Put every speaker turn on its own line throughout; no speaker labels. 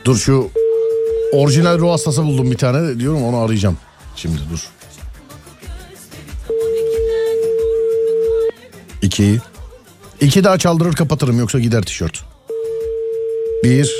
Dur şu orijinal ruh hastası buldum bir tane. Diyorum onu arayacağım. Şimdi dur. 2'yi. 2 daha çaldırır kapatırım yoksa gider tişört. 1.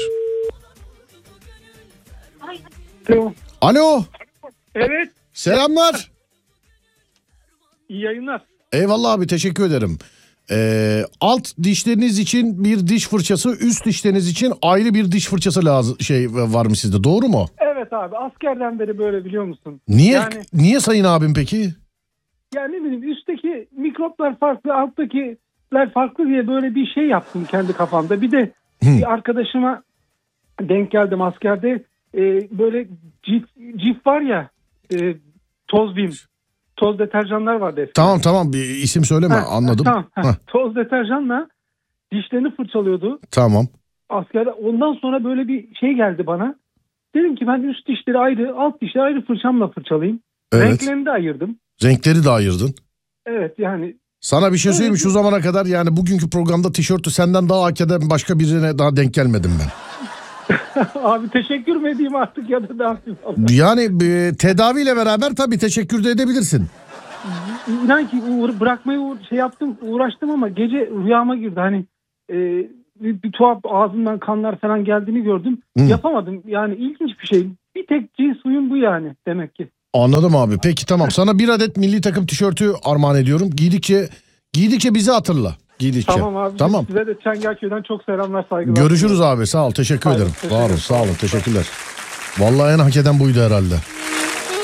Alo.
Alo.
Evet.
Selamlar.
İyi yayınlar.
Eyvallah abi, teşekkür ederim. Alt dişleriniz için bir diş fırçası, üst dişleriniz için ayrı bir diş fırçası lazım, var mı sizde, doğru mu?
Evet abi, askerden beri böyle, biliyor musun?
Niye sayın abim peki?
Yani ne bileyim, üstteki mikroplar farklı, alttakiler farklı diye böyle bir şey yaptım kendi kafamda. Bir de bir arkadaşıma denk geldim askerde, böyle cif var ya, toz bim. Toz deterjanlar vardı eskiden.
Tamam bir isim söyleme, anladım.
Tamam. Toz deterjanla dişlerini fırçalıyordu.
Tamam.
Askerde. Ondan sonra böyle bir şey geldi bana. Dedim ki ben üst dişleri ayrı, alt dişleri ayrı fırçamla fırçalayayım.
Evet.
Renklerini de ayırdım.
Renkleri de ayırdın.
Evet yani.
Sana bir şey söyleyeyim mi? Şu zamana kadar yani bugünkü programda tişörtü senden daha hak eden başka birine daha denk gelmedim ben.
Abi teşekkür mü edeyim artık ya da ne yapayım?
Yani tedaviyle beraber tabii teşekkür de edebilirsin.
İnan ki bırakmayı uğraştım ama gece rüyama girdi. Hani bir tuhaf ağzımdan kanlar falan geldiğini gördüm. Yapamadım. Yani ilginç bir şey. Bir tek cins uyum bu yani demek ki.
Anladım abi. Peki tamam. Sana bir adet milli takım tişörtü armağan ediyorum. Giydikçe bizi hatırla. Giydikçe.
Tamam abi.
Tamam.
Size de Çengelköy'den çok selamlar, saygılar.
Görüşürüz abi. Sağ ol. Teşekkür ederim. Var ol. Sağ olun. Teşekkürler. Vallahi en hak eden buydu herhalde.